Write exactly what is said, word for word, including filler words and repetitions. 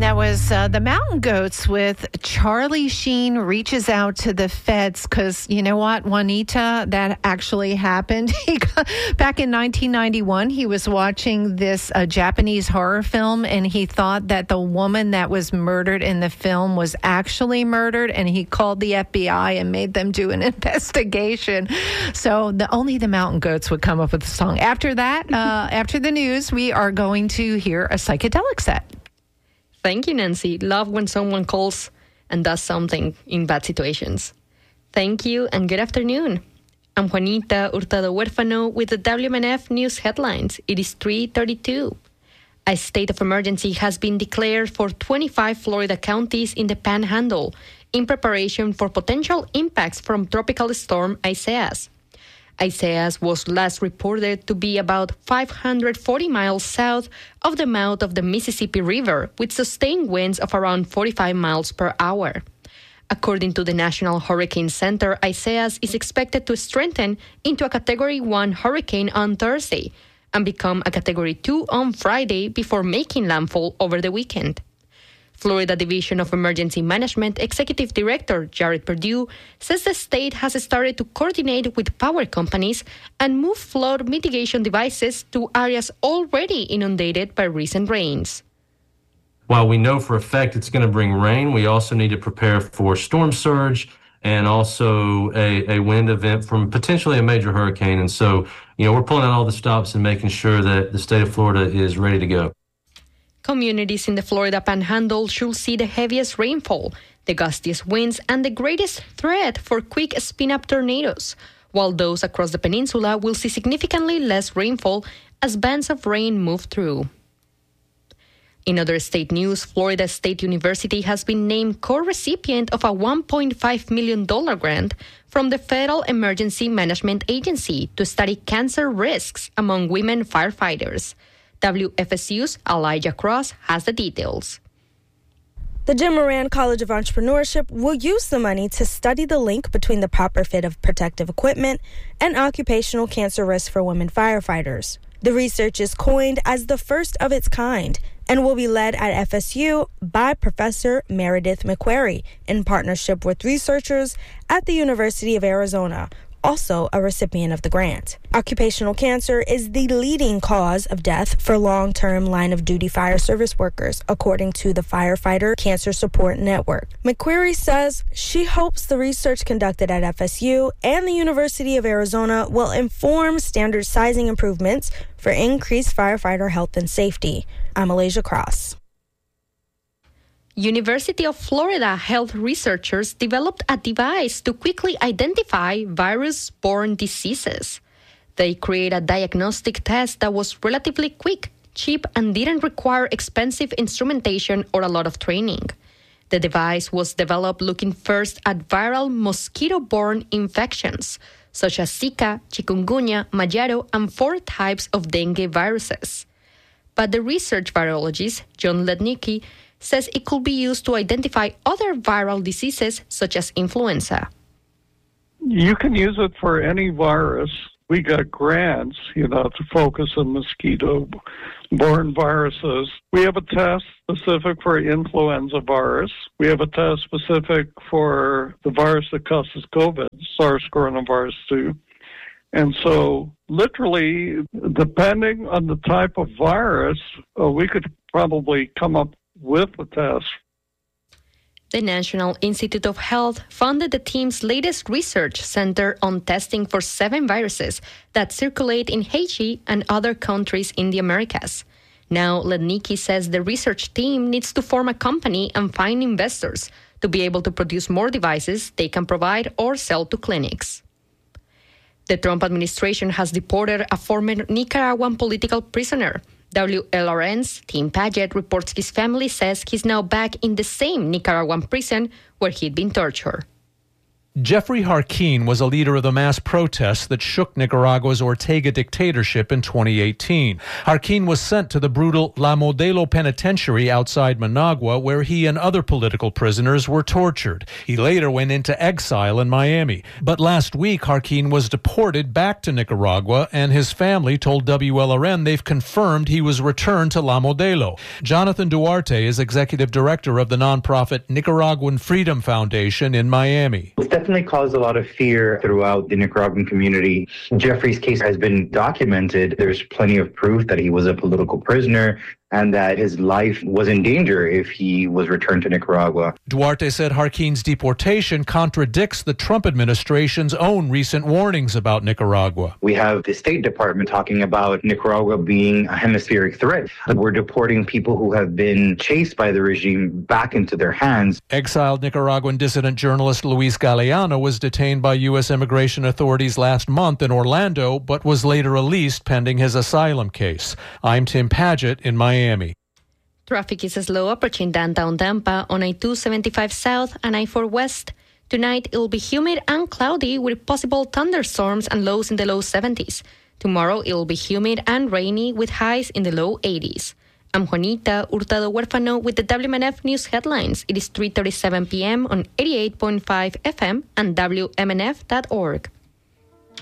that was uh, the Mountain Goats with Charlie Sheen reaches out to the feds because, you know what, Juanita, that actually happened. He got, back in nineteen ninety-one, he was watching this uh, Japanese horror film, and he thought that the woman that was murdered in the film was actually murdered, and he called the F B I and made them do an investigation. So the, only the Mountain Goats would come up with the song. After that, uh, after the news, we are going to hear a psychedelic set. Thank you, Nancy. Love when someone calls and does something in bad situations. Thank you and good afternoon. I'm Juanita Hurtado Huérfano with the W M N F News headlines. It is three thirty-two. A state of emergency has been declared for twenty-five Florida counties in the Panhandle in preparation for potential impacts from Tropical Storm Isaias. Isaias was last reported to be about five hundred forty miles south of the mouth of the Mississippi River, with sustained winds of around forty-five miles per hour. According to the National Hurricane Center, Isaias is expected to strengthen into a Category one hurricane on Thursday and become a Category two on Friday before making landfall over the weekend. Florida Division of Emergency Management Executive Director Jared Perdue says the state has started to coordinate with power companies and move flood mitigation devices to areas already inundated by recent rains. While we know for a fact it's going to bring rain, we also need to prepare for storm surge and also a, a wind event from potentially a major hurricane. And so, you know, we're pulling out all the stops and making sure that the state of Florida is ready to go. Communities in the Florida Panhandle should see the heaviest rainfall, the gustiest winds, and the greatest threat for quick spin-up tornadoes, while those across the peninsula will see significantly less rainfall as bands of rain move through. In other state news, Florida State University has been named co-recipient of a one point five million dollars grant from the Federal Emergency Management Agency to study cancer risks among women firefighters. W F S U's Elijah Cross has the details. The Jim Moran College of Entrepreneurship will use the money to study the link between the proper fit of protective equipment and occupational cancer risk for women firefighters. The research is coined as the first of its kind and will be led at F S U by Professor Meredith McQuarrie in partnership with researchers at the University of Arizona, also a recipient of the grant. Occupational cancer is the leading cause of death for long-term line-of-duty fire service workers, according to the Firefighter Cancer Support Network. McQuarrie says she hopes the research conducted at F S U and the University of Arizona will inform standard sizing improvements for increased firefighter health and safety. I'm Malaysia Cross. University of Florida health researchers developed a device to quickly identify virus-borne diseases. They created a diagnostic test that was relatively quick, cheap, and didn't require expensive instrumentation or a lot of training. The device was developed looking first at viral mosquito-borne infections, such as Zika, chikungunya, Magyaro, and four types of dengue viruses. But the research virologist, John Lednicki, says it could be used to identify other viral diseases such as influenza. You can use it for any virus. We got grants, you know, to focus on mosquito-borne viruses. We have a test specific for influenza virus. We have a test specific for the virus that causes COVID, SARS coronavirus two. And so, literally, depending on the type of virus, uh, we could probably come up with a test. The National Institute of Health funded the team's latest research center on testing for seven viruses that circulate in Haiti and other countries in the Americas. Now, Lednicki says the research team needs to form a company and find investors to be able to produce more devices they can provide or sell to clinics. The Trump administration has deported a former Nicaraguan political prisoner. W L R N's Tim Paget reports his family says he's now back in the same Nicaraguan prison where he'd been tortured. Jeffrey Harkin was a leader of the mass protests that shook Nicaragua's Ortega dictatorship in twenty eighteen. Harkin was sent to the brutal La Modelo Penitentiary outside Managua, where he and other political prisoners were tortured. He later went into exile in Miami. But last week, Harkin was deported back to Nicaragua, and his family told W L R N they've confirmed he was returned to La Modelo. Jonathan Duarte is executive director of the nonprofit Nicaraguan Freedom Foundation in Miami. It's definitely caused a lot of fear throughout the Nicaraguan community. Jeffrey's case has been documented. There's plenty of proof that he was a political prisoner and that his life was in danger if he was returned to Nicaragua. Duarte said Harkin's deportation contradicts the Trump administration's own recent warnings about Nicaragua. We have the State Department talking about Nicaragua being a hemispheric threat. We're deporting people who have been chased by the regime back into their hands. Exiled Nicaraguan dissident journalist Luis Galeano was detained by U S immigration authorities last month in Orlando, but was later released pending his asylum case. I'm Tim Paget in Miami. Miami. Traffic is slow approaching downtown Tampa on I two seventy-five South and I four West. Tonight, it will be humid and cloudy with possible thunderstorms and lows in the low seventies. Tomorrow, it will be humid and rainy with highs in the low eighties. I'm Juanita Hurtado Huérfano with the W M N F News Headlines. It is three thirty-seven p.m. on eighty-eight point five F M and W M N F dot org.